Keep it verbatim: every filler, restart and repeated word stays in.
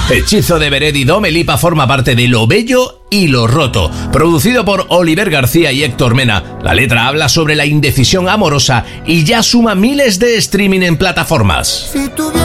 Hechizo de Beret y Dua Lipa forma parte de Lo Bello y Lo Roto, producido por Oliver García y Héctor Mena. La letra habla sobre la indecisión amorosa y ya suma miles de streaming en plataformas. Si